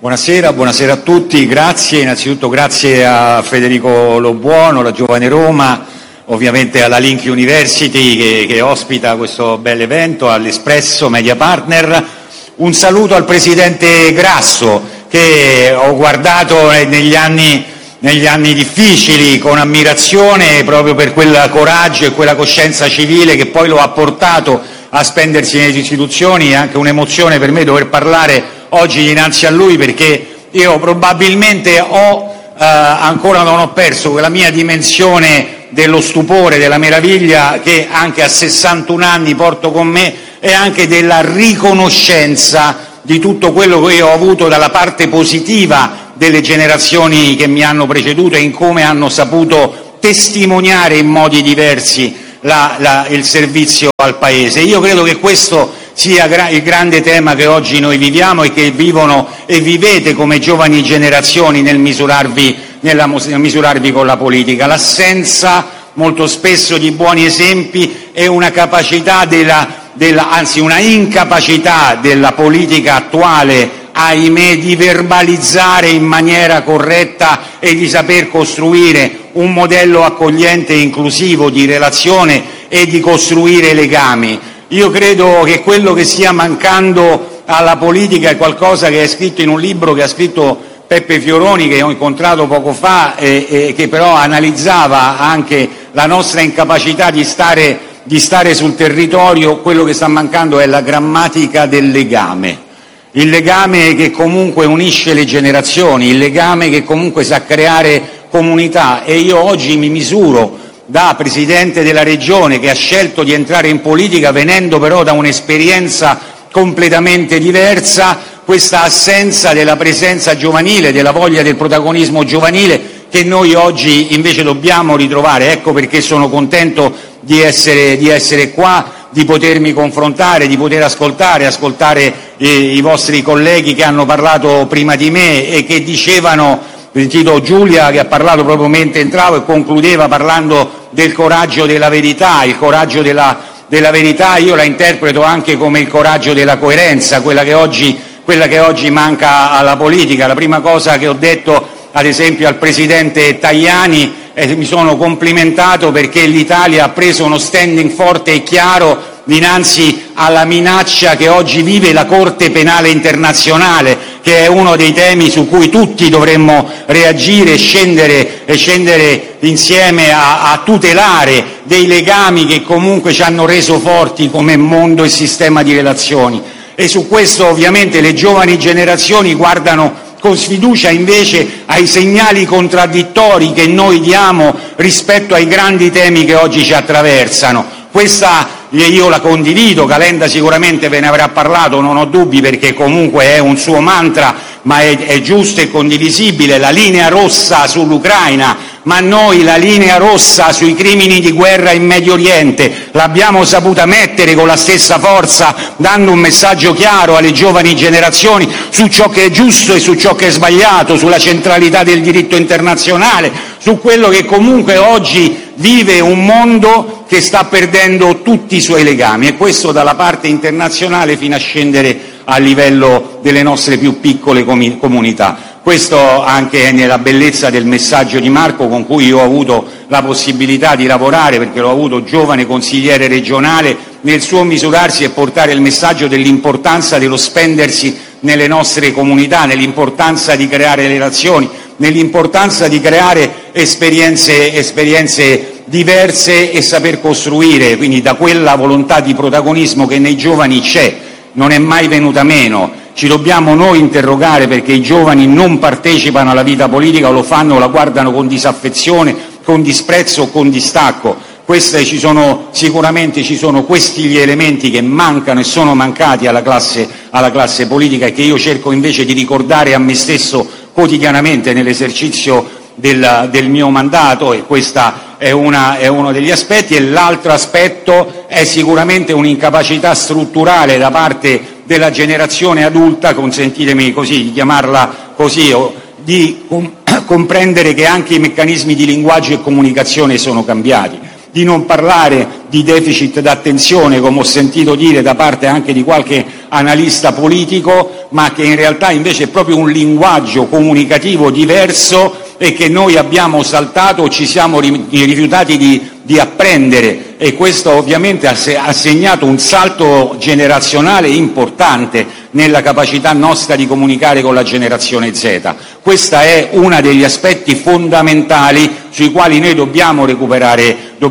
Buonasera a tutti, grazie. Innanzitutto grazie a Federico Lobuono, la Giovane Roma, ovviamente alla Link University che ospita questo bel evento, all'Espresso Media Partner. Un saluto al Presidente Grasso, che ho guardato negli anni difficili con ammirazione proprio per quel coraggio e quella coscienza civile che poi lo ha portato a spendersi nelle istituzioni. È anche un'emozione per me dover parlare oggi dinanzi a lui, perché io probabilmente ancora non ho perso quella mia dimensione dello stupore, della meraviglia che anche a 61 anni porto con me, e anche della riconoscenza di tutto quello che io ho avuto dalla parte positiva delle generazioni che mi hanno preceduto e in come hanno saputo testimoniare in modi diversi il servizio al Paese. Io credo che questo sia il grande tema che oggi noi viviamo e che vivono e vivete come giovani generazioni nel misurarvi con la politica. L'assenza molto spesso di buoni esempi e una capacità anzi una incapacità della politica attuale, ahimè, di verbalizzare in maniera corretta e di saper costruire un modello accogliente e inclusivo di relazione e di costruire legami. Io credo che quello che stia mancando alla politica è qualcosa che è scritto in un libro che ha scritto Peppe Fioroni, che ho incontrato poco fa, e che però analizzava anche la nostra incapacità di stare sul territorio. Quello che sta mancando è la grammatica del legame, il legame che comunque unisce le generazioni, il legame che comunque sa creare comunità. E io oggi mi misuro da Presidente della Regione, che ha scelto di entrare in politica venendo però da un'esperienza completamente diversa, questa assenza della presenza giovanile, della voglia del protagonismo giovanile che noi oggi invece dobbiamo ritrovare. Ecco perché sono contento di essere qua, di potermi confrontare, di poter ascoltare i vostri colleghi che hanno parlato prima di me e che dicevano. Sentito Giulia che ha parlato proprio mentre entravo e concludeva parlando del coraggio della verità. Il coraggio della verità io la interpreto anche come il coraggio della coerenza, quella che oggi manca alla politica. La prima cosa che ho detto, ad esempio, al Presidente Tajani, mi sono complimentato perché l'Italia ha preso uno standing forte e chiaro dinanzi alla minaccia che oggi vive la Corte Penale Internazionale, che è uno dei temi su cui tutti dovremmo reagire e scendere insieme a tutelare dei legami che comunque ci hanno reso forti come mondo e sistema di relazioni. E su questo ovviamente le giovani generazioni guardano con sfiducia invece ai segnali contraddittori che noi diamo rispetto ai grandi temi che oggi ci attraversano. Questa io la condivido, Calenda sicuramente ve ne avrà parlato, non ho dubbi, perché comunque è un suo mantra, ma è giusto e condivisibile, la linea rossa sull'Ucraina, ma noi la linea rossa sui crimini di guerra in Medio Oriente l'abbiamo saputa mettere con la stessa forza, dando un messaggio chiaro alle giovani generazioni su ciò che è giusto e su ciò che è sbagliato, sulla centralità del diritto internazionale, su quello che comunque oggi vive un mondo che sta perdendo tutti i suoi legami, e questo dalla parte internazionale fino a scendere a livello delle nostre più piccole comunità. Questo anche nella bellezza del messaggio di Marco, con cui io ho avuto la possibilità di lavorare, perché l'ho avuto giovane consigliere regionale, nel suo misurarsi e portare il messaggio dell'importanza dello spendersi nelle nostre comunità, nell'importanza di creare relazioni, nell'importanza di creare esperienze diverse e saper costruire, quindi da quella volontà di protagonismo che nei giovani c'è, non è mai venuta meno. Ci dobbiamo noi interrogare perché i giovani non partecipano alla vita politica, o lo fanno o la guardano con disaffezione, con disprezzo o con distacco. Sicuramente ci sono questi gli elementi che mancano e sono mancati alla classe politica, e che io cerco invece di ricordare a me stesso quotidianamente nell'esercizio del mio mandato, e questa è uno degli aspetti. E l'altro aspetto è sicuramente un'incapacità strutturale da parte della generazione adulta, consentitemi così di chiamarla così, di comprendere che anche i meccanismi di linguaggio e comunicazione sono cambiati. di non parlare di deficit d'attenzione, come ho sentito dire da parte anche di qualche analista politico, ma che in realtà invece è proprio un linguaggio comunicativo diverso e che noi abbiamo saltato o ci siamo rifiutati di apprendere, e questo ovviamente ha segnato un salto generazionale importante nella capacità nostra di comunicare con la generazione Z. Questo è uno degli aspetti fondamentali sui quali noi dobbiamo recuperare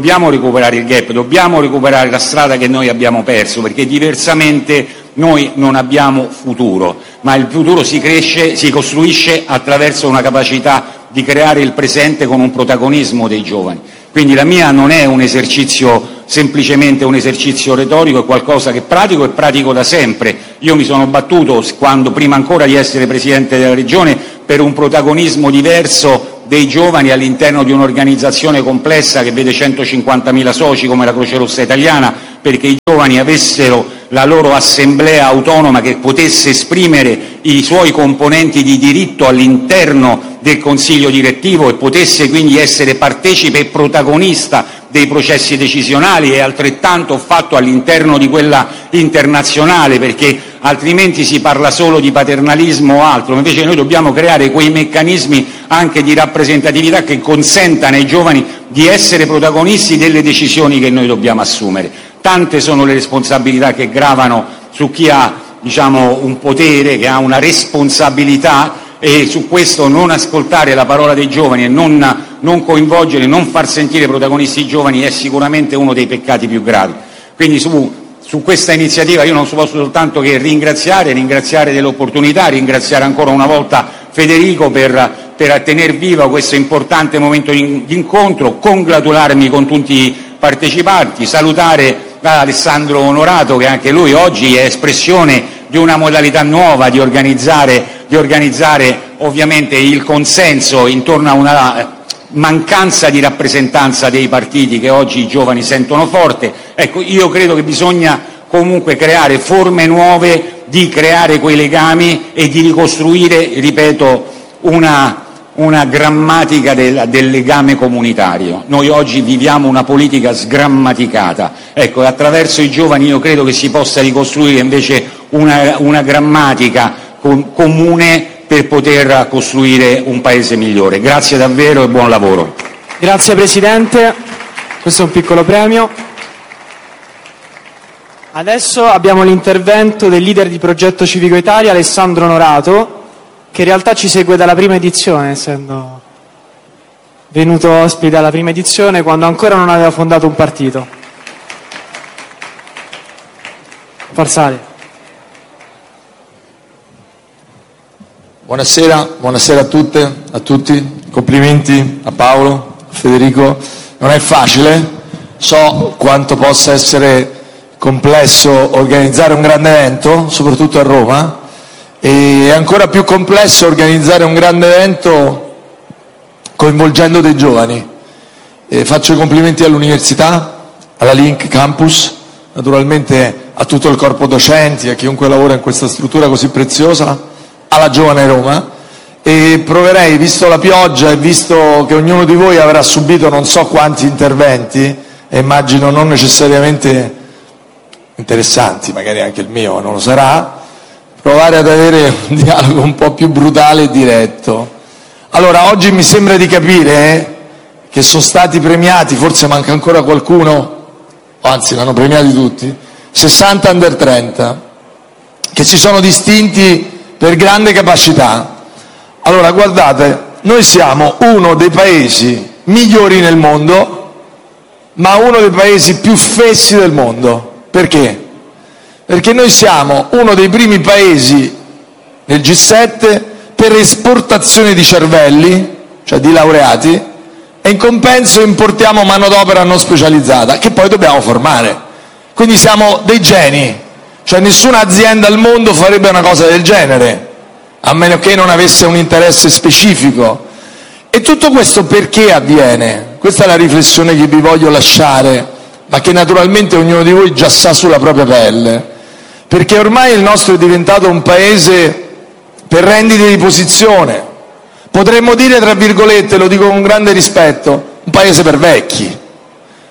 il gap, dobbiamo recuperare la strada che noi abbiamo perso, perché diversamente noi non abbiamo futuro, ma il futuro si costruisce attraverso una capacità di creare il presente con un protagonismo dei giovani. Quindi la mia non è un esercizio, semplicemente un esercizio retorico, è qualcosa che pratico e pratico da sempre. Io mi sono battuto, prima ancora di essere Presidente della Regione, per un protagonismo diverso dei giovani all'interno di un'organizzazione complessa che vede 150.000 soci come la Croce Rossa Italiana, perché i giovani avessero la loro assemblea autonoma che potesse esprimere i suoi componenti di diritto all'interno del Consiglio direttivo e potesse quindi essere partecipe e protagonista dei processi decisionali, e altrettanto ho fatto all'interno di quella internazionale, perché altrimenti si parla solo di paternalismo o altro. Invece noi dobbiamo creare quei meccanismi anche di rappresentatività che consentano ai giovani di essere protagonisti delle decisioni che noi dobbiamo assumere. Tante sono le responsabilità che gravano su chi ha, un potere, che ha una responsabilità, e su questo non ascoltare la parola dei giovani e non coinvolgere, non far sentire protagonisti i giovani è sicuramente uno dei peccati più gravi. Quindi su questa iniziativa io non posso soltanto che ringraziare dell'opportunità, ringraziare ancora una volta Federico per tener vivo questo importante momento di incontro, congratularmi con tutti i partecipanti, salutare Alessandro Onorato, che anche lui oggi è espressione di una modalità nuova di organizzare ovviamente il consenso intorno a una mancanza di rappresentanza dei partiti che oggi i giovani sentono forte. Ecco, io credo che bisogna comunque creare forme nuove di creare quei legami e di ricostruire, ripeto, una grammatica del legame comunitario. Noi oggi viviamo una politica sgrammaticata. Ecco, attraverso i giovani io credo che si possa ricostruire invece una grammatica comune per poter costruire un paese migliore. Grazie davvero e buon lavoro. Grazie Presidente, questo è un piccolo premio. Adesso abbiamo l'intervento del leader di Progetto Civico Italia, Alessandro Onorato, che in realtà ci segue dalla prima edizione, essendo venuto ospite alla prima edizione quando ancora non aveva fondato un partito. Forza Ale. Buonasera a tutte, a tutti, complimenti a Paolo, a Federico. Non è facile, so quanto possa essere complesso organizzare un grande evento, soprattutto a Roma, e è ancora più complesso organizzare un grande evento coinvolgendo dei giovani. Faccio i complimenti all'università, alla Link Campus, naturalmente a tutto il corpo docenti, a chiunque lavora in questa struttura così preziosa, alla Giovane Roma, e proverei, visto la pioggia e visto che ognuno di voi avrà subito non so quanti interventi, e immagino non necessariamente interessanti, magari anche il mio non lo sarà, provare ad avere un dialogo un po' più brutale e diretto. Allora, oggi mi sembra di capire che sono stati premiati, forse manca ancora qualcuno, o anzi l'hanno premiati tutti, 60 under 30, che si sono distinti per grande capacità. Allora, guardate, noi siamo uno dei paesi migliori nel mondo, ma uno dei paesi più fessi del mondo. Perché? Perché noi siamo uno dei primi paesi nel G7 per esportazione di cervelli, cioè di laureati, e in compenso importiamo manodopera non specializzata, che poi dobbiamo formare. Quindi siamo dei geni. Cioè nessuna azienda al mondo farebbe una cosa del genere, a meno che non avesse un interesse specifico. E tutto questo perché avviene? Questa è la riflessione che vi voglio lasciare, ma che naturalmente ognuno di voi già sa sulla propria pelle. Perché ormai il nostro è diventato un paese per rendite di posizione. Potremmo dire, tra virgolette, lo dico con grande rispetto, un paese per vecchi.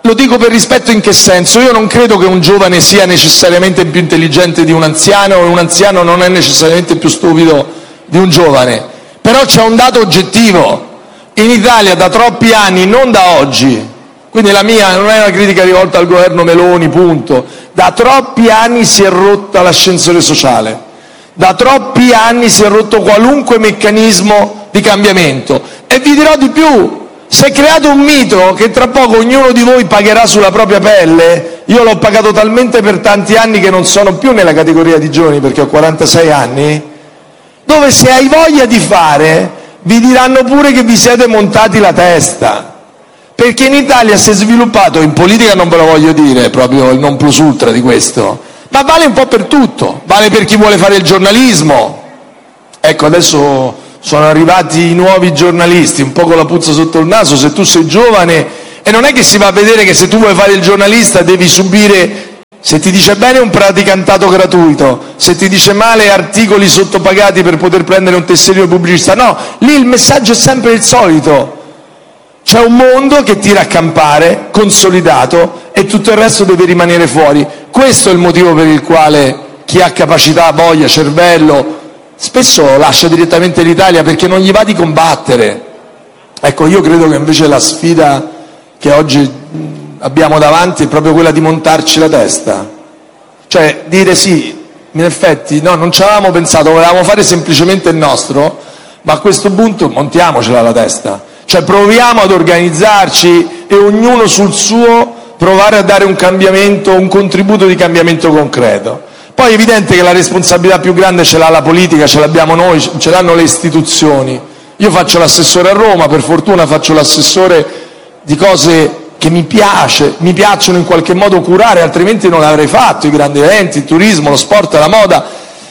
lo dico per rispetto in che senso? Io non credo che un giovane sia necessariamente più intelligente di un anziano e un anziano non è necessariamente più stupido di un giovane. Però c'è un dato oggettivo. In Italia da troppi anni, non da oggi, quindi la mia non è una critica rivolta al governo Meloni, punto, da troppi anni si è rotta l'ascensore sociale, da troppi anni si è rotto qualunque meccanismo di cambiamento. E vi dirò di più. Si è creato un mito che tra poco ognuno di voi pagherà sulla propria pelle. Io l'ho pagato talmente per tanti anni che non sono più nella categoria di giovani perché ho 46 anni, dove se hai voglia di fare vi diranno pure che vi siete montati la testa. Perché in Italia si è sviluppato, in politica non ve lo voglio dire, proprio il non plus ultra di questo, ma vale un po' per tutto, vale per chi vuole fare il giornalismo. Ecco, adesso sono arrivati i nuovi giornalisti, un po' con la puzza sotto il naso. Se tu sei giovane, e non è che si va a vedere che se tu vuoi fare il giornalista devi subire, se ti dice bene, un praticantato gratuito, se ti dice male, articoli sottopagati per poter prendere un tesserino pubblicista. No, lì il messaggio è sempre il solito. C'è un mondo che tira a campare, consolidato, e tutto il resto deve rimanere fuori. Questo è il motivo per il quale chi ha capacità, voglia, cervello, spesso lascia direttamente l'Italia perché non gli va di combattere. Ecco, io credo che invece la sfida che oggi abbiamo davanti è proprio quella di montarci la testa. Cioè, dire sì, in effetti, no, non ci avevamo pensato, volevamo fare semplicemente il nostro, ma a questo punto montiamocela la testa. Cioè, proviamo ad organizzarci e ognuno sul suo provare a dare un cambiamento, un contributo di cambiamento concreto. Poi è evidente che la responsabilità più grande ce l'ha la politica, ce l'abbiamo noi, ce l'hanno le istituzioni. Io faccio l'assessore a Roma, per fortuna faccio l'assessore di cose che mi piacciono in qualche modo curare, altrimenti non l'avrei fatto, i grandi eventi, il turismo, lo sport, la moda,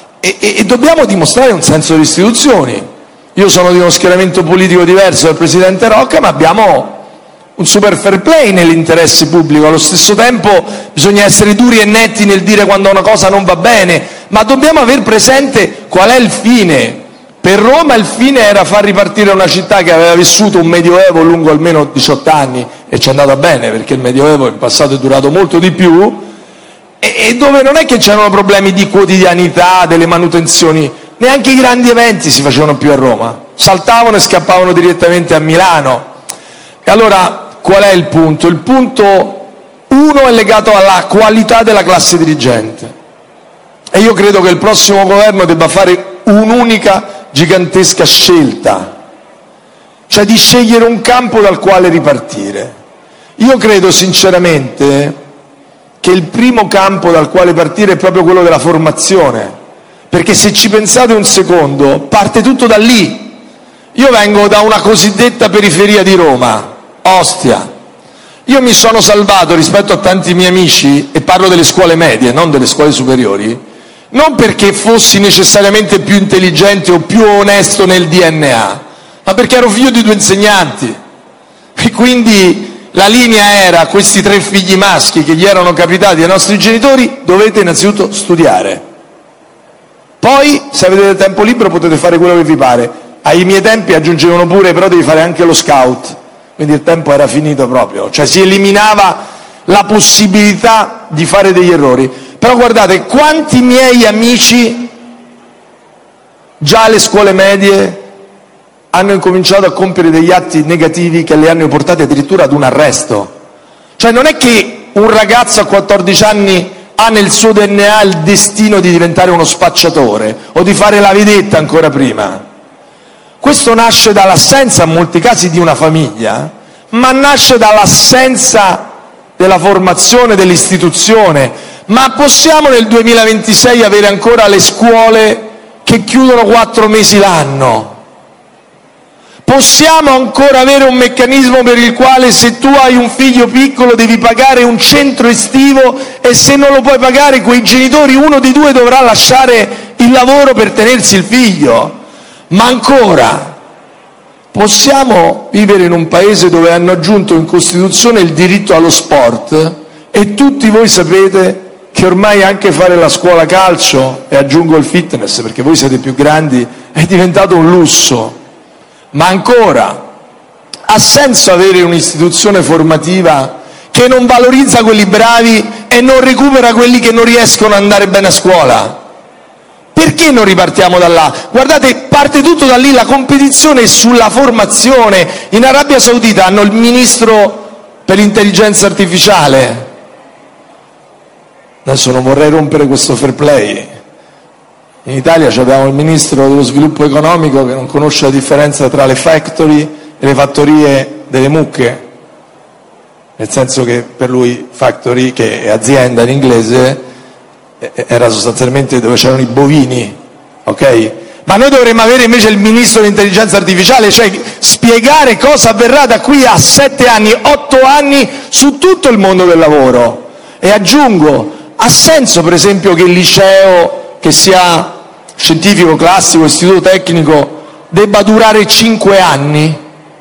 e dobbiamo dimostrare un senso di istituzioni. Io sono di uno schieramento politico diverso dal Presidente Rocca, ma abbiamo un super fair play nell'interesse pubblico. Allo stesso tempo bisogna essere duri e netti nel dire quando una cosa non va bene, ma dobbiamo aver presente qual è il fine. Per Roma il fine era far ripartire una città che aveva vissuto un medioevo lungo almeno 18 anni, e ci è andata bene perché il medioevo in passato è durato molto di più, e dove non è che c'erano problemi di quotidianità, delle manutenzioni, neanche i grandi eventi si facevano più a Roma, saltavano e scappavano direttamente a Milano. E allora qual è il punto? Il punto uno è legato alla qualità della classe dirigente, e io credo che il prossimo governo debba fare un'unica gigantesca scelta, cioè di scegliere un campo dal quale ripartire. Io credo sinceramente che il primo campo dal quale partire è proprio quello della formazione, perché se ci pensate un secondo parte tutto da lì. Io vengo da una cosiddetta periferia di Roma, Ostia. Io mi sono salvato rispetto a tanti miei amici, e parlo delle scuole medie, non delle scuole superiori, non perché fossi necessariamente più intelligente o più onesto nel DNA, ma perché ero figlio di 2 insegnanti. E quindi la linea era: questi 3 figli maschi che gli erano capitati ai nostri genitori, dovete innanzitutto studiare. Poi, se avete del tempo libero, potete fare quello che vi pare. Ai miei tempi aggiungevano pure: però devi fare anche lo scout. Quindi il tempo era finito proprio, cioè si eliminava la possibilità di fare degli errori. Però guardate, quanti miei amici già alle scuole medie hanno incominciato a compiere degli atti negativi che li hanno portati addirittura ad un arresto. Cioè non è che un ragazzo a 14 anni ha nel suo DNA il destino di diventare uno spacciatore o di fare la vedetta ancora prima. Questo nasce dall'assenza, in molti casi, di una famiglia, ma nasce dall'assenza della formazione, dell'istituzione. Ma possiamo nel 2026 avere ancora le scuole che chiudono 4 mesi l'anno? Possiamo ancora avere un meccanismo per il quale se tu hai un figlio piccolo devi pagare un centro estivo, e se non lo puoi pagare quei genitori, uno dei 2 dovrà lasciare il lavoro per tenersi il figlio? Ma ancora, possiamo vivere in un paese dove hanno aggiunto in Costituzione il diritto allo sport, e tutti voi sapete che ormai anche fare la scuola calcio, e aggiungo il fitness perché voi siete più grandi, è diventato un lusso? Ma ancora, ha senso avere un'istituzione formativa che non valorizza quelli bravi e non recupera quelli che non riescono ad andare bene a scuola? Perché non ripartiamo da là? Guardate, parte tutto da lì, la competizione sulla formazione. In Arabia Saudita hanno il ministro per l'intelligenza artificiale. Adesso non vorrei rompere questo fair play. In Italia abbiamo il ministro dello sviluppo economico che non conosce la differenza tra le factory e le fattorie delle mucche, nel senso che per lui factory, che è azienda in inglese, era sostanzialmente dove c'erano i bovini, ok? Ma noi dovremmo avere invece il ministro dell'intelligenza artificiale, cioè spiegare cosa avverrà da qui a 7 anni, 8 anni su tutto il mondo del lavoro. E aggiungo, ha senso per esempio che il liceo, che sia scientifico, classico, istituto tecnico, debba durare 5 anni?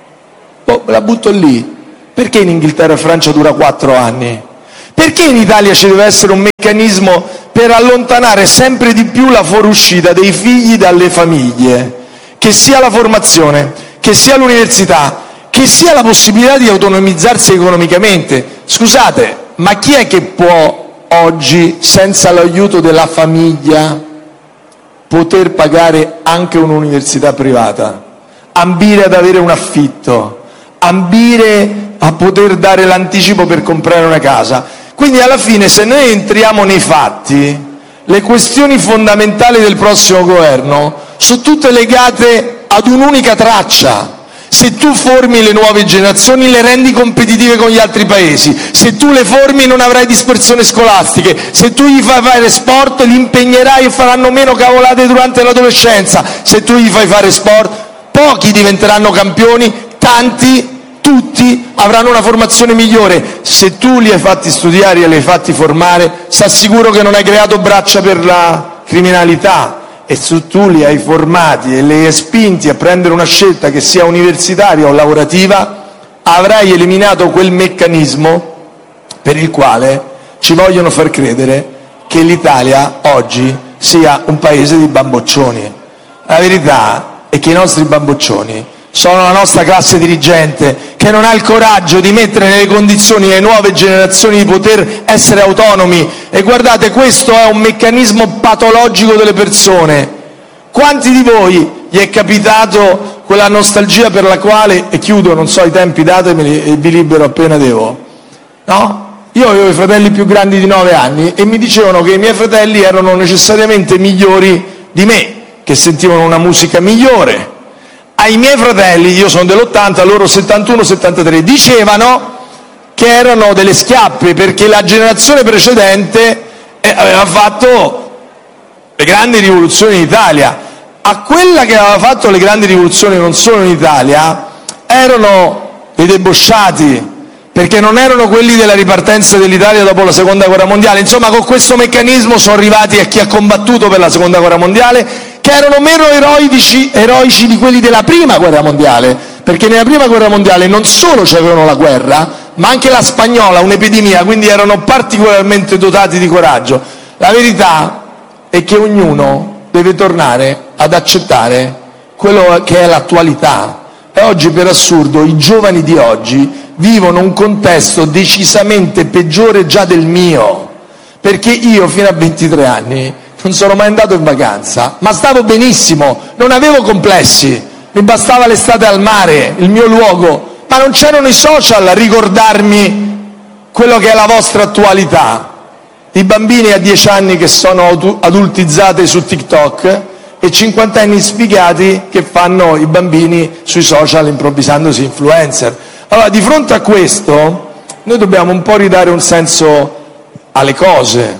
La butto lì. Perché in Inghilterra e Francia dura 4 anni? Perché in Italia ci deve essere un meccanismo per allontanare sempre di più la fuoriuscita dei figli dalle famiglie? Che sia la formazione, che sia l'università, che sia la possibilità di autonomizzarsi economicamente. Scusate, ma chi è che può oggi, senza l'aiuto della famiglia, poter pagare anche un'università privata? Ambire ad avere un affitto, ambire a poter dare l'anticipo per comprare una casa. Quindi alla fine, se noi entriamo nei fatti, le questioni fondamentali del prossimo governo sono tutte legate ad un'unica traccia. Se tu formi le nuove generazioni, le rendi competitive con gli altri paesi. Se tu le formi, non avrai dispersione scolastiche. Se tu gli fai fare sport, li impegnerai e faranno meno cavolate durante l'adolescenza. Se tu gli fai fare sport, pochi diventeranno campioni, tanti, tutti avranno una formazione migliore. Se tu li hai fatti studiare e li hai fatti formare, sta sicuro che non hai creato braccia per la criminalità. E se tu li hai formati e li hai spinti a prendere una scelta che sia universitaria o lavorativa, avrai eliminato quel meccanismo per il quale ci vogliono far credere che l'Italia oggi sia un paese di bamboccioni. La verità è che i nostri bamboccioni sono la nostra classe dirigente, che non ha il coraggio di mettere nelle condizioni le nuove generazioni di poter essere autonomi. E guardate, questo è un meccanismo patologico delle persone. Quanti di voi gli è capitato quella nostalgia per la quale, e chiudo, non so i tempi, datemeli e vi libero appena devo, no? Io avevo i fratelli più grandi di 9 anni e mi dicevano che i miei fratelli erano necessariamente migliori di me, che sentivano una musica migliore. Ai miei fratelli, io sono dell'80, loro 71-73, dicevano che erano delle schiappe perché la generazione precedente aveva fatto le grandi rivoluzioni in Italia. A quella che aveva fatto le grandi rivoluzioni non solo in Italia erano dei debosciati, perché non erano quelli della ripartenza dell'Italia dopo la seconda guerra mondiale. Insomma, con questo meccanismo sono arrivati a chi ha combattuto per la seconda guerra mondiale, che erano meno eroici di quelli della prima guerra mondiale, perché nella prima guerra mondiale non solo c'avevano la guerra, ma anche la spagnola, un'epidemia, quindi erano particolarmente dotati di coraggio. La verità è che ognuno deve tornare ad accettare quello che è l'attualità. E oggi, per assurdo, i giovani di oggi vivono un contesto decisamente peggiore già del mio, perché io fino a 23 anni non sono mai andato in vacanza, ma stavo benissimo, non avevo complessi, mi bastava l'estate al mare, il mio luogo, ma non c'erano i social a ricordarmi quello che è la vostra attualità. I bambini a 10 anni che sono adultizzati su TikTok e 50 anni sfigati che fanno i bambini sui social improvvisandosi influencer. Allora, di fronte a questo, noi dobbiamo un po' ridare un senso alle cose,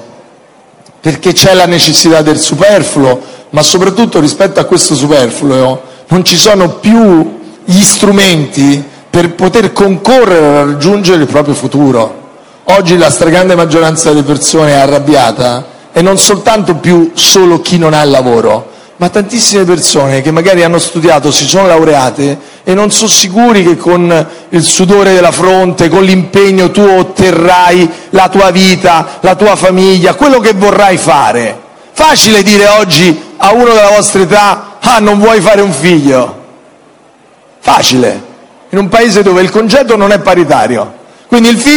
perché c'è la necessità del superfluo, ma soprattutto rispetto a questo superfluo non ci sono più gli strumenti per poter concorrere a raggiungere il proprio futuro. Oggi la stragrande maggioranza delle persone è arrabbiata e non soltanto più solo chi non ha il lavoro, ma tantissime persone che magari hanno studiato, si sono laureate e non sono sicuri che con il sudore della fronte, con l'impegno tu otterrai la tua vita, la tua famiglia, quello che vorrai fare. Facile dire oggi a uno della vostra età: ah, non vuoi fare un figlio. Facile, in un paese dove il congedo non è paritario. Quindi il figlio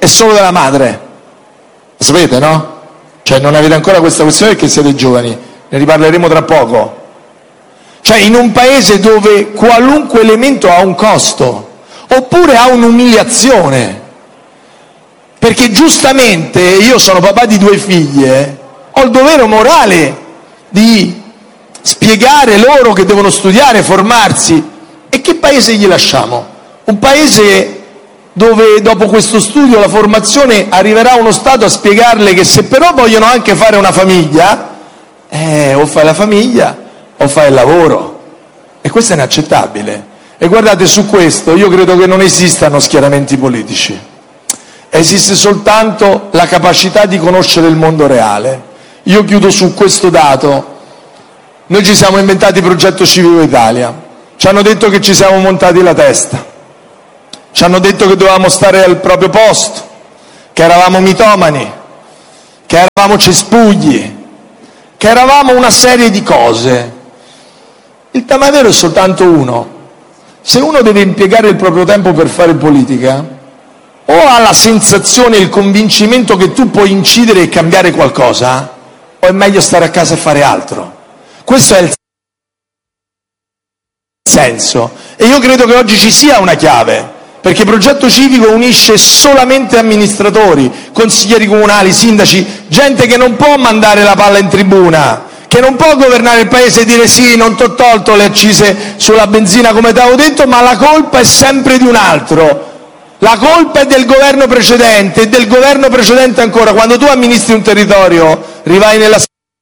è solo della madre. Lo sapete, no? Cioè non avete ancora questa questione perché siete giovani, ne riparleremo tra poco. Cioè in un paese dove qualunque elemento ha un costo, oppure ha un'umiliazione, perché giustamente io sono papà di 2 figlie, ho il dovere morale di spiegare loro che devono studiare, formarsi. E che paese gli lasciamo? Un paese dove dopo questo studio, la formazione, arriverà uno Stato a spiegarle che se però vogliono anche fare una famiglia, o fai la famiglia o fai il lavoro. E questo è inaccettabile. E guardate, su questo io credo che non esistano schieramenti politici. Esiste soltanto la capacità di conoscere il mondo reale. Io chiudo su questo dato. Noi ci siamo inventati Progetto Civico Italia. Ci hanno detto che ci siamo montati la testa. Ci hanno detto che dovevamo stare al proprio posto, che eravamo mitomani, che eravamo cespugli, che eravamo una serie di cose. Il tema vero è soltanto uno. Se uno deve impiegare il proprio tempo per fare politica, o ha la sensazione e il convincimento che tu puoi incidere e cambiare qualcosa, o è meglio stare a casa e fare altro. Questo è il senso. E io credo che oggi ci sia una chiave. Perché Progetto Civico unisce solamente amministratori, consiglieri comunali, sindaci, gente che non può mandare la palla in tribuna, che non può governare il paese e dire sì, non t'ho tolto le accise sulla benzina come ti avevo detto, ma la colpa è sempre di un altro. La colpa è del governo precedente e del governo precedente ancora. Quando tu amministri un territorio, rivai nella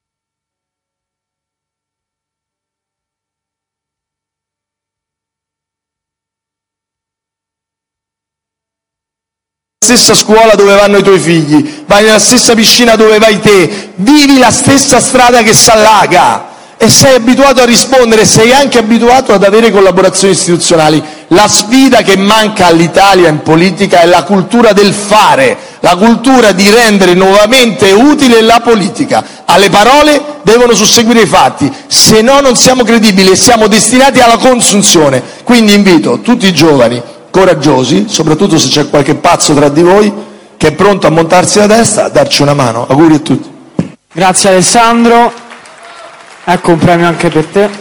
stessa scuola dove vanno i tuoi figli, vai nella stessa piscina dove vai te, vivi la stessa strada che s'allaga e sei abituato a rispondere, sei anche abituato ad avere collaborazioni istituzionali. La sfida che manca all'Italia in politica è la cultura del fare, la cultura di rendere nuovamente utile la politica. Alle parole devono susseguire i fatti, se no non siamo credibili e siamo destinati alla consunzione. Quindi invito tutti i giovani coraggiosi, soprattutto se c'è qualche pazzo tra di voi che è pronto a montarsi la testa, a darci una mano. Auguri a tutti. Grazie Alessandro, ecco un premio anche per te.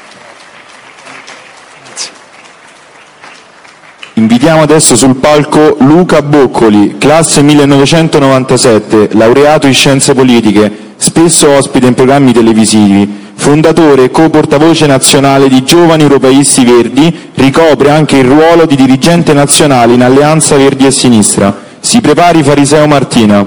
Grazie. Invitiamo adesso sul palco Luca Boccoli, classe 1997, laureato in scienze politiche, spesso ospite in programmi televisivi, fondatore e co-portavoce nazionale di Giovani Europeisti Verdi, ricopre anche il ruolo di dirigente nazionale in Alleanza Verdi e Sinistra. Si prepari Fariseo Martina.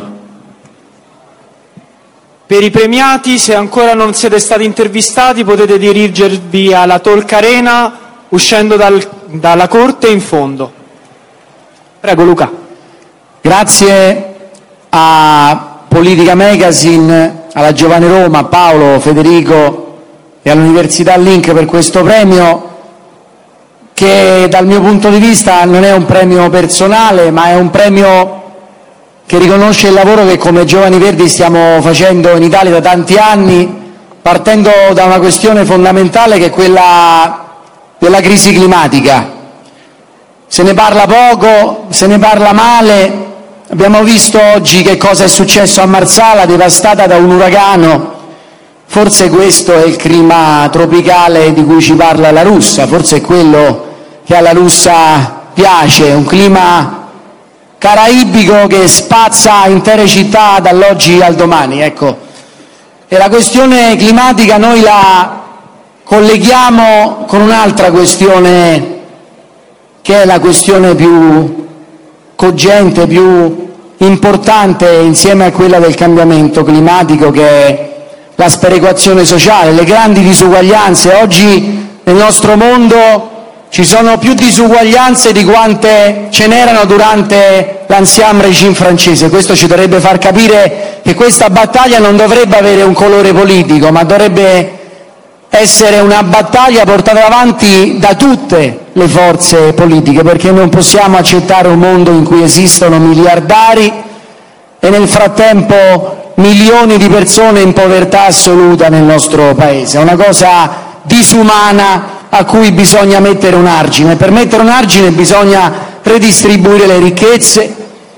Per i premiati, se ancora non siete stati intervistati, potete dirigervi alla Talk Arena uscendo dalla corte in fondo. Prego Luca. Grazie a Politica Magazine, alla Giovane Roma, a Paolo, Federico e all'Università Link per questo premio, che dal mio punto di vista non è un premio personale, ma è un premio che riconosce il lavoro che come Giovani Verdi stiamo facendo in Italia da tanti anni, partendo da una questione fondamentale che è quella della crisi climatica. Se ne parla poco, se ne parla male. Abbiamo visto oggi che cosa è successo a Marsala, devastata da un uragano. Forse questo è il clima tropicale di cui ci parla La Russa, forse è quello che alla Russa piace, un clima caraibico che spazza intere città dall'oggi al domani. Ecco. E la questione climatica noi la colleghiamo con un'altra questione, che è la questione più cogente, più importante insieme a quella del cambiamento climatico, che è la sperequazione sociale, le grandi disuguaglianze. Oggi nel nostro mondo ci sono più disuguaglianze di quante ce n'erano durante l'Ancien Régime francese. Questo ci dovrebbe far capire che questa battaglia non dovrebbe avere un colore politico, ma dovrebbe essere una battaglia portata avanti da tutte le forze politiche, perché non possiamo accettare un mondo in cui esistono miliardari e nel frattempo milioni di persone in povertà assoluta nel nostro paese. È una cosa disumana a cui bisogna mettere un argine. Per mettere un argine bisogna redistribuire le ricchezze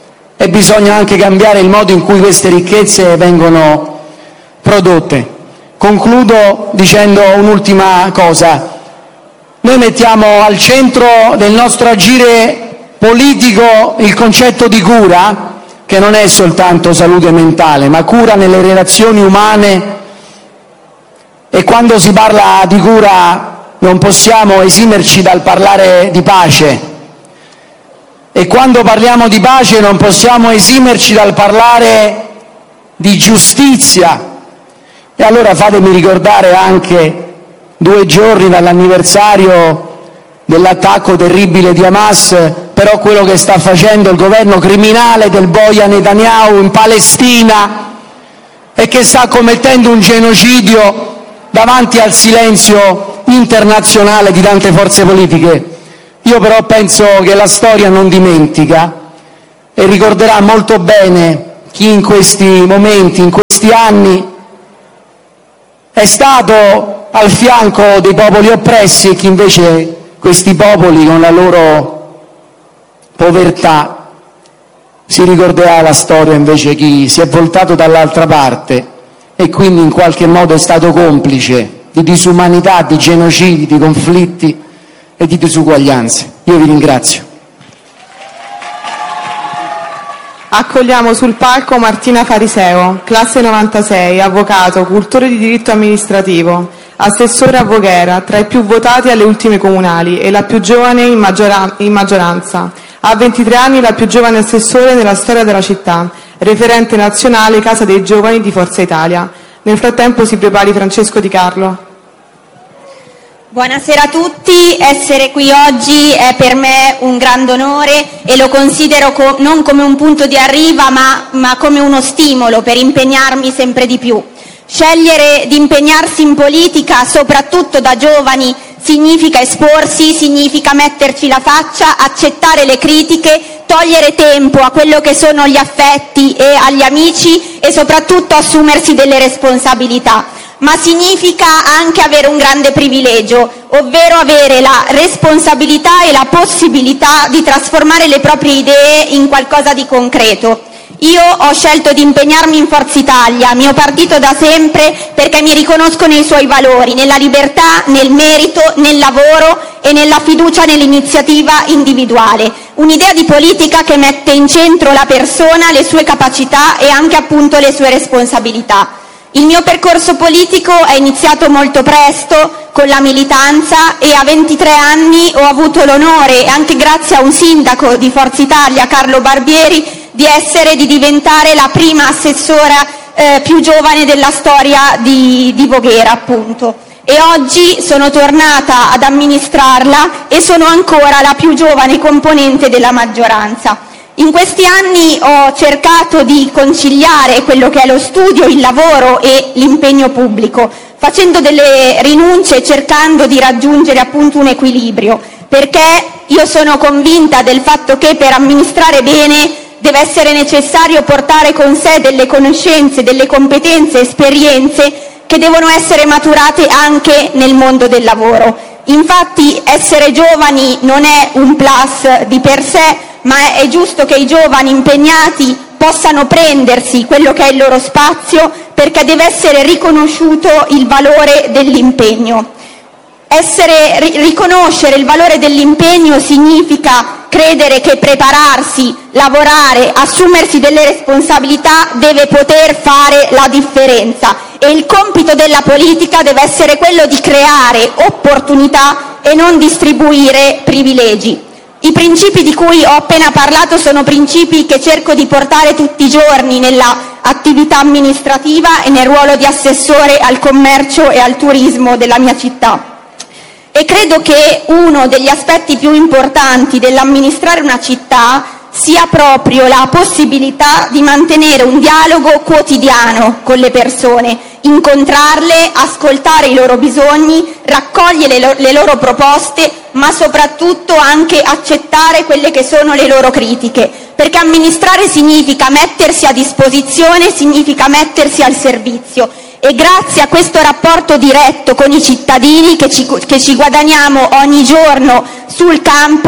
e bisogna anche cambiare il modo in cui queste ricchezze vengono prodotte. Concludo dicendo un'ultima cosa. Noi mettiamo al centro del nostro agire politico il concetto di cura, che non è soltanto salute mentale, ma cura nelle relazioni umane, e quando si parla di cura non possiamo esimerci dal parlare di pace, e quando parliamo di pace non possiamo esimerci dal parlare di giustizia. E allora fatemi ricordare anche 2 giorni dall'anniversario dell'attacco terribile di Hamas, però quello che sta facendo il governo criminale del boia Netanyahu in Palestina, e che sta commettendo un genocidio davanti al silenzio internazionale di tante forze politiche. Io però penso che la storia non dimentica e ricorderà molto bene chi in questi momenti, in questi anni, è stato al fianco dei popoli oppressi e chi invece questi popoli con la loro povertà si ricorderà la storia invece chi si è voltato dall'altra parte e quindi in qualche modo è stato complice di disumanità, di genocidi, di conflitti e di disuguaglianze. Io vi ringrazio. Accogliamo sul palco Martina Fariseo, classe 96, avvocato, cultore di diritto amministrativo, assessore a Voghera, tra i più votati alle ultime comunali e la più giovane in maggioranza. Ha 23 anni, la più giovane assessore nella storia della città, referente nazionale Casa dei Giovani di Forza Italia. Nel frattempo si prepari Francesco Di Carlo. Buonasera a tutti, essere qui oggi è per me un grande onore e lo considero non come un punto di arrivo ma come uno stimolo per impegnarmi sempre di più. Scegliere di impegnarsi in politica, soprattutto da giovani, significa esporsi, significa metterci la faccia, accettare le critiche, togliere tempo a quello che sono gli affetti e agli amici e soprattutto assumersi delle responsabilità. Ma significa anche avere un grande privilegio, ovvero avere la responsabilità e la possibilità di trasformare le proprie idee in qualcosa di concreto. Io ho scelto di impegnarmi in Forza Italia, mio partito da sempre, perché mi riconosco nei suoi valori, nella libertà, nel merito, nel lavoro e nella fiducia nell'iniziativa individuale. Un'idea di politica che mette in centro la persona, le sue capacità e anche appunto le sue responsabilità. Il mio percorso politico è iniziato molto presto con la militanza e a 23 anni ho avuto l'onore, anche grazie a un sindaco di Forza Italia, Carlo Barbieri, di diventare la prima assessora più giovane della storia di Voghera, appunto. E oggi sono tornata ad amministrarla e sono ancora la più giovane componente della maggioranza. In questi anni ho cercato di conciliare quello che è lo studio, il lavoro e l'impegno pubblico, facendo delle rinunce e cercando di raggiungere appunto un equilibrio, perché io sono convinta del fatto che per amministrare bene deve essere necessario portare con sé delle conoscenze, delle competenze, esperienze che devono essere maturate anche nel mondo del lavoro. Infatti essere giovani non è un plus di per sé, ma è giusto che i giovani impegnati possano prendersi quello che è il loro spazio, perché deve essere riconosciuto il valore dell'impegno. Riconoscere il valore dell'impegno significa credere che prepararsi, lavorare, assumersi delle responsabilità deve poter fare la differenza e il compito della politica deve essere quello di creare opportunità e non distribuire privilegi. I principi di cui ho appena parlato sono principi che cerco di portare tutti i giorni nella attività amministrativa e nel ruolo di assessore al commercio e al turismo della mia città. E credo che uno degli aspetti più importanti dell'amministrare una città sia proprio la possibilità di mantenere un dialogo quotidiano con le persone, incontrarle, ascoltare i loro bisogni, raccogliere le loro proposte, ma soprattutto anche accettare quelle che sono le loro critiche, perché amministrare significa mettersi a disposizione, significa mettersi al servizio. E grazie a questo rapporto diretto con i cittadini che ci guadagniamo ogni giorno sul campo,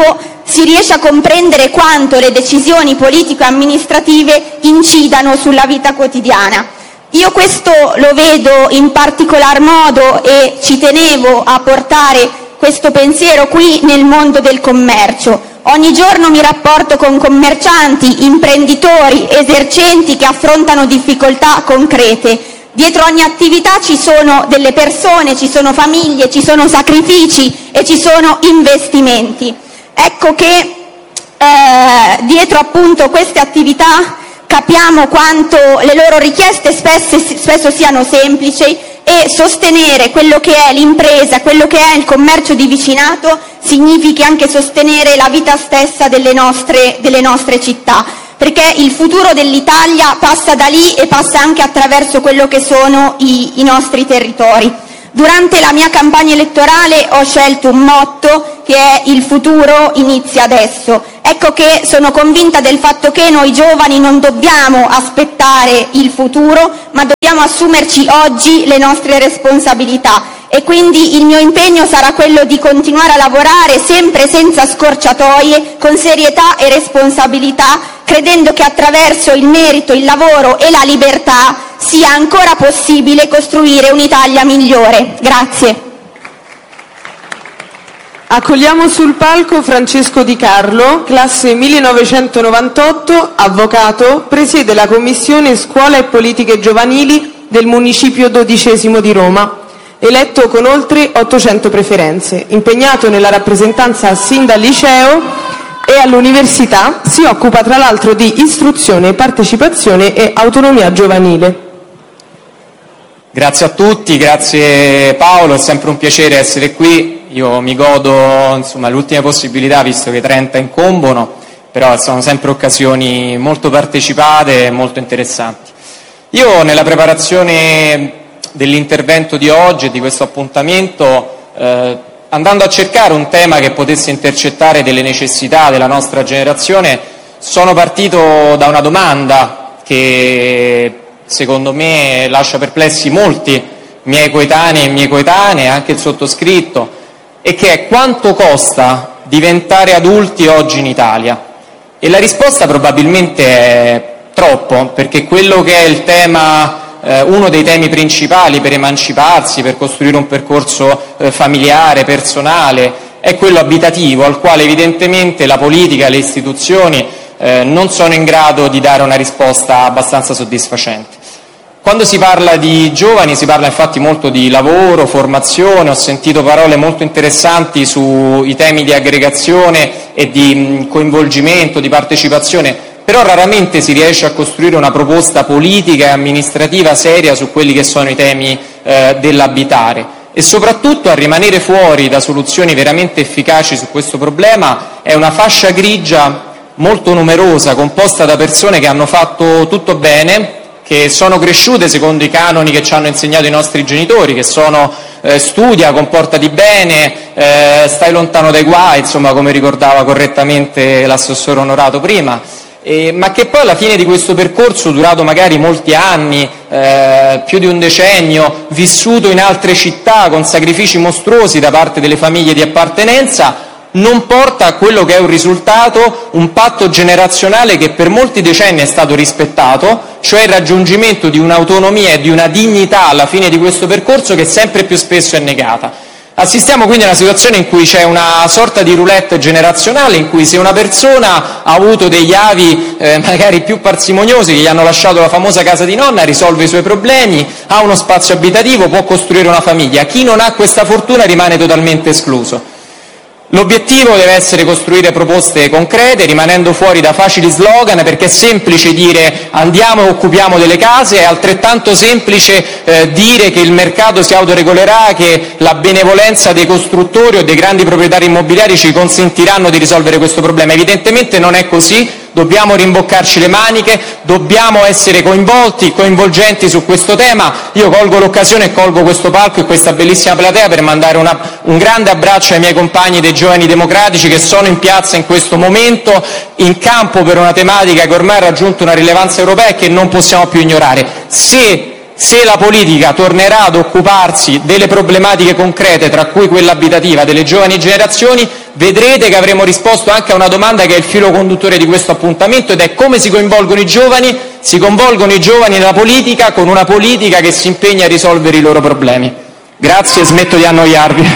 si riesce a comprendere quanto le decisioni politico-amministrative incidano sulla vita quotidiana. Io questo lo vedo in particolar modo e ci tenevo a portare questo pensiero qui nel mondo del commercio. Ogni giorno mi rapporto con commercianti, imprenditori, esercenti che affrontano difficoltà concrete. Dietro ogni attività ci sono delle persone, ci sono famiglie, ci sono sacrifici e ci sono investimenti. Ecco che dietro appunto queste attività capiamo quanto le loro richieste spesso siano semplici e sostenere quello che è l'impresa, quello che è il commercio di vicinato significa anche sostenere la vita stessa delle nostre città, perché il futuro dell'Italia passa da lì e passa anche attraverso quello che sono i nostri territori. Durante la mia campagna elettorale ho scelto un motto che è "il futuro inizia adesso". Ecco che sono convinta del fatto che noi giovani non dobbiamo aspettare il futuro, ma dobbiamo assumerci oggi le nostre responsabilità e quindi il mio impegno sarà quello di continuare a lavorare sempre senza scorciatoie, con serietà e responsabilità, credendo che attraverso il merito, il lavoro e la libertà sia ancora possibile costruire un'Italia migliore. Grazie. Accogliamo sul palco Francesco Di Carlo, classe 1998, avvocato, presiede la Commissione Scuola e Politiche Giovanili del Municipio XII di Roma, eletto con oltre 800 preferenze, impegnato nella rappresentanza sin dal liceo e all'università, si occupa tra l'altro di istruzione, partecipazione e autonomia giovanile. Grazie a tutti, grazie Paolo, è sempre un piacere essere qui. Io mi godo le ultime possibilità, visto che 30 incombono, però sono sempre occasioni molto partecipate e molto interessanti. Io nella preparazione dell'intervento di oggi e di questo appuntamento, andando a cercare un tema che potesse intercettare delle necessità della nostra generazione, sono partito da una domanda che secondo me lascia perplessi molti miei coetanei e mie coetanee, anche il sottoscritto, e che è: quanto costa diventare adulti oggi in Italia? E la risposta probabilmente è troppo, perché quello che è il tema, uno dei temi principali per emanciparsi, per costruire un percorso familiare, personale, è quello abitativo, al quale evidentemente la politica e le istituzioni non sono in grado di dare una risposta abbastanza soddisfacente. Quando si parla di giovani si parla infatti molto di lavoro, formazione, ho sentito parole molto interessanti sui temi di aggregazione e di coinvolgimento, di partecipazione, però raramente si riesce a costruire una proposta politica e amministrativa seria su quelli che sono i temi dell'abitare e soprattutto a rimanere fuori da soluzioni veramente efficaci su questo problema è una fascia grigia molto numerosa, composta da persone che hanno fatto tutto bene, che sono cresciute secondo i canoni che ci hanno insegnato i nostri genitori, che sono studia, comportati bene, stai lontano dai guai, insomma, come ricordava correttamente l'assessore Onorato prima, ma che poi alla fine di questo percorso, durato magari molti anni, più di un decennio, vissuto in altre città con sacrifici mostruosi da parte delle famiglie di appartenenza, non porta a quello che è un risultato, un patto generazionale che per molti decenni è stato rispettato, cioè il raggiungimento di un'autonomia e di una dignità alla fine di questo percorso che sempre più spesso è negata. Assistiamo quindi a una situazione in cui c'è una sorta di roulette generazionale, in cui se una persona ha avuto degli avi magari più parsimoniosi che gli hanno lasciato la famosa casa di nonna, risolve i suoi problemi, ha uno spazio abitativo, può costruire una famiglia. Chi non ha questa fortuna rimane totalmente escluso. L'obiettivo deve essere costruire proposte concrete, rimanendo fuori da facili slogan, perché è semplice dire andiamo e occupiamo delle case, è altrettanto semplice dire che il mercato si autoregolerà, che la benevolenza dei costruttori o dei grandi proprietari immobiliari ci consentiranno di risolvere questo problema. Evidentemente non è così, dobbiamo rimboccarci le maniche, dobbiamo essere coinvolgenti su questo tema. Io colgo l'occasione e colgo questo palco e questa bellissima platea per mandare un grande abbraccio ai miei compagni dei Giovani Democratici che sono in piazza in questo momento, in campo per una tematica che ormai ha raggiunto una rilevanza europea e che non possiamo più ignorare. Se la politica tornerà ad occuparsi delle problematiche concrete, tra cui quella abitativa, delle giovani generazioni, vedrete che avremo risposto anche a una domanda che è il filo conduttore di questo appuntamento, ed è come si coinvolgono i giovani. Si coinvolgono i giovani nella politica con una politica che si impegna a risolvere i loro problemi. Grazie, smetto di annoiarvi.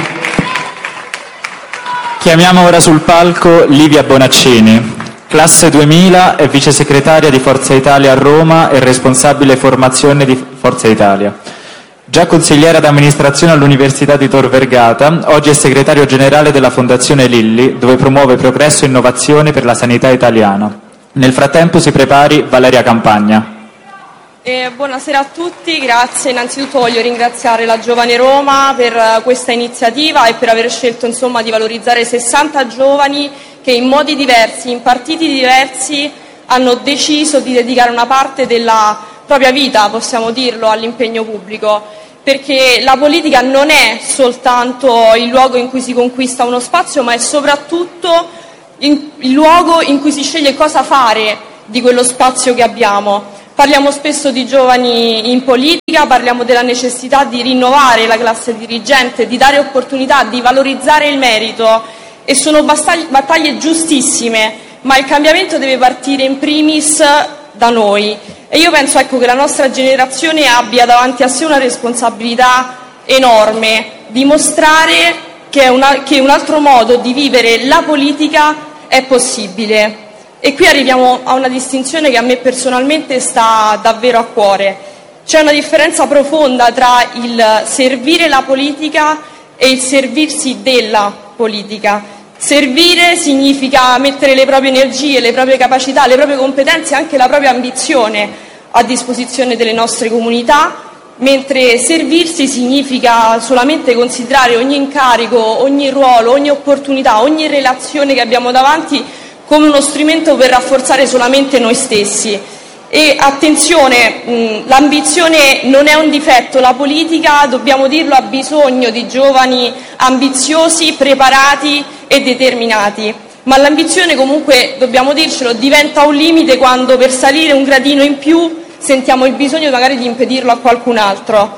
Chiamiamo ora sul palco Livia Bonaccini, classe 2000, è vice segretaria di Forza Italia a Roma e responsabile formazione di Forza Italia. Già consigliera d'amministrazione all'Università di Tor Vergata, oggi è segretario generale della Fondazione Lilli, dove promuove progresso e innovazione per la sanità italiana. Nel frattempo si prepari Valeria Campagna. Buonasera a tutti, grazie. Innanzitutto voglio ringraziare la Giovane Roma per questa iniziativa e per aver scelto di valorizzare 60 giovani che in modi diversi, in partiti diversi, hanno deciso di dedicare una parte della propria vita, possiamo dirlo, all'impegno pubblico. Perché la politica non è soltanto il luogo in cui si conquista uno spazio, ma è soprattutto il luogo in cui si sceglie cosa fare di quello spazio che abbiamo. Parliamo spesso di giovani in politica, parliamo della necessità di rinnovare la classe dirigente, di dare opportunità, di valorizzare il merito, e sono battaglie giustissime, ma il cambiamento deve partire in primis da noi. E io penso che la nostra generazione abbia davanti a sé una responsabilità enorme, di mostrare che un altro modo di vivere la politica è possibile. E qui arriviamo a una distinzione che a me personalmente sta davvero a cuore. C'è una differenza profonda tra il servire la politica e il servirsi della politica. Servire significa mettere le proprie energie, le proprie capacità, le proprie competenze e anche la propria ambizione a disposizione delle nostre comunità, mentre servirsi significa solamente considerare ogni incarico, ogni ruolo, ogni opportunità, ogni relazione che abbiamo davanti come uno strumento per rafforzare solamente noi stessi. E attenzione, l'ambizione non è un difetto, la politica, dobbiamo dirlo, ha bisogno di giovani ambiziosi, preparati e determinati, ma l'ambizione comunque, dobbiamo dircelo, diventa un limite quando per salire un gradino in più sentiamo il bisogno magari di impedirlo a qualcun altro.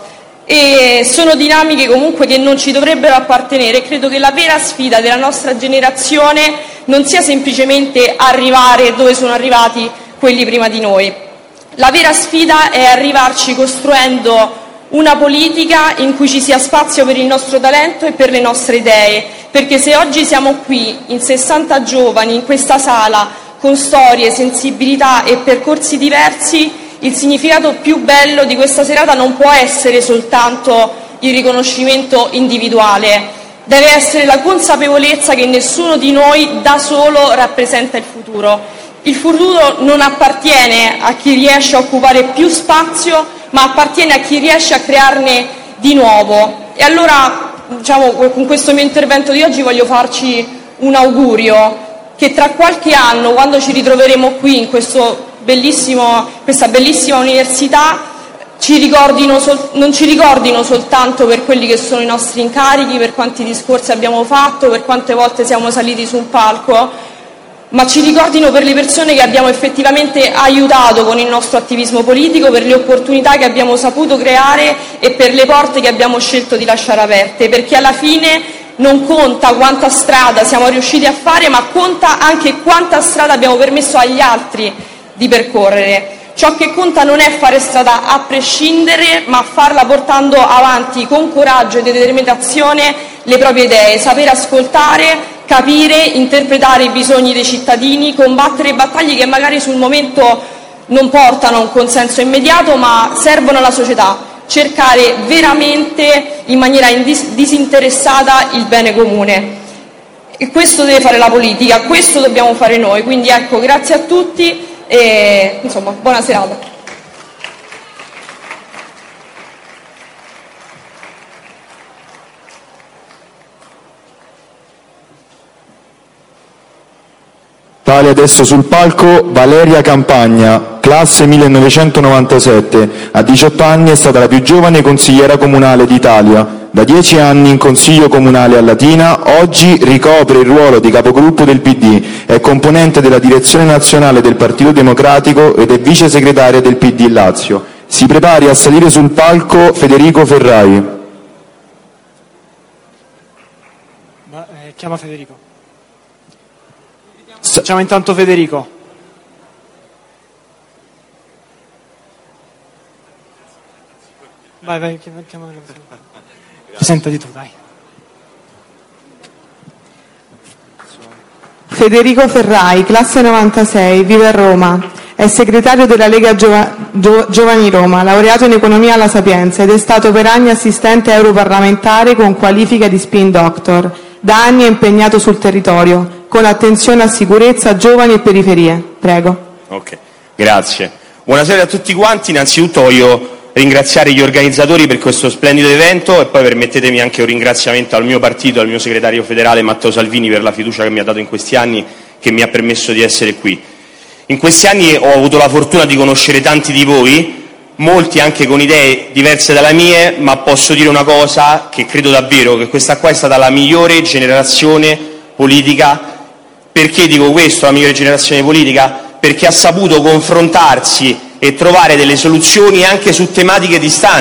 E sono dinamiche comunque che non ci dovrebbero appartenere. Credo che la vera sfida della nostra generazione non sia semplicemente arrivare dove sono arrivati quelli prima di noi. La vera sfida è arrivarci costruendo una politica in cui ci sia spazio per il nostro talento e per le nostre idee, perché se oggi siamo qui in 60 giovani in questa sala con storie, sensibilità e percorsi diversi, il significato più bello di questa serata non può essere soltanto il riconoscimento individuale, deve essere la consapevolezza che nessuno di noi da solo rappresenta il futuro. Il futuro non appartiene a chi riesce a occupare più spazio, ma appartiene a chi riesce a crearne di nuovo. E allora, con questo mio intervento di oggi voglio farci un augurio, che tra qualche anno, quando ci ritroveremo qui in questa bellissima università, non ci ricordino soltanto per quelli che sono i nostri incarichi, per quanti discorsi abbiamo fatto, per quante volte siamo saliti su un palco, ma ci ricordino per le persone che abbiamo effettivamente aiutato con il nostro attivismo politico, per le opportunità che abbiamo saputo creare e per le porte che abbiamo scelto di lasciare aperte, perché alla fine non conta quanta strada siamo riusciti a fare, ma conta anche quanta strada abbiamo permesso agli altri di percorrere. Ciò che conta non è fare strada a prescindere, ma farla portando avanti con coraggio e determinazione le proprie idee, saper ascoltare, capire, interpretare i bisogni dei cittadini, combattere battaglie che magari sul momento non portano a un consenso immediato, ma servono alla società, cercare veramente in maniera disinteressata il bene comune. E questo deve fare la politica, questo dobbiamo fare noi. Quindi ecco, grazie a tutti e buona serata. Sale adesso sul palco Valeria Campagna, classe 1997. A 18 anni è stata la più giovane consigliera comunale d'Italia. Da 10 anni in Consiglio Comunale a Latina, oggi ricopre il ruolo di capogruppo del PD, è componente della direzione nazionale del Partito Democratico ed è vice segretaria del PD Lazio. Si prepari a salire sul palco Federico Ferrai. Chiama Federico. Facciamo intanto Federico. Vai, chiamalo. Presentati tu, dai. Federico Ferrai, classe 96, vive a Roma. È segretario della Lega Giovani Roma, laureato in economia alla Sapienza ed è stato per anni assistente europarlamentare con qualifica di spin doctor. Da anni è impegnato sul territorio, con attenzione a sicurezza, giovani e periferie. Prego. Ok, grazie. Buonasera a tutti quanti. Innanzitutto voglio ringraziare gli organizzatori per questo splendido evento e poi permettetemi anche un ringraziamento al mio partito, al mio segretario federale Matteo Salvini per la fiducia che mi ha dato in questi anni, che mi ha permesso di essere qui. In questi anni ho avuto la fortuna di conoscere tanti di voi, molti anche con idee diverse dalle mie, ma posso dire una cosa, che credo davvero che questa qua è stata la migliore generazione politica. Perché dico questo, la migliore generazione politica? Perché ha saputo confrontarsi e trovare delle soluzioni anche su tematiche distanti.